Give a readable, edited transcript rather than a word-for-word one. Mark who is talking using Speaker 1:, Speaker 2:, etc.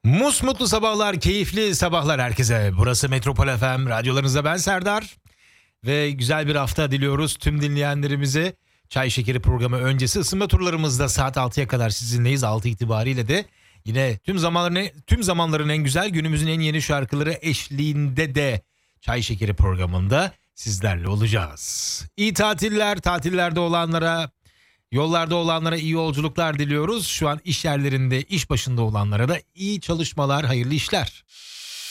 Speaker 1: Musmutlu sabahlar, keyifli sabahlar herkese. Burası Metropol FM, radyolarınızda ben Serdar. Ve güzel bir hafta diliyoruz tüm dinleyenlerimize. Çay Şekeri programı öncesi ısınma turlarımızda saat 6'ya kadar sizinleyiz. 6 itibariyle de yine tüm zamanların en güzel, günümüzün en yeni şarkıları eşliğinde de Çay Şekeri programında sizlerle olacağız. İyi tatiller, tatillerde olanlara, yollarda olanlara iyi yolculuklar diliyoruz. Şu an iş yerlerinde, iş başında olanlara da iyi çalışmalar, hayırlı işler.